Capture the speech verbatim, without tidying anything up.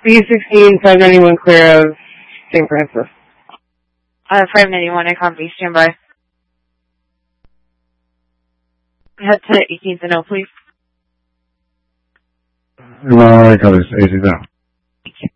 B sixteen, five ninety-one clear of Saint Francis. Uh, five ninety-one, I copy, stand by. Head to eighteenth and O, please. No, I got his eighteenth now.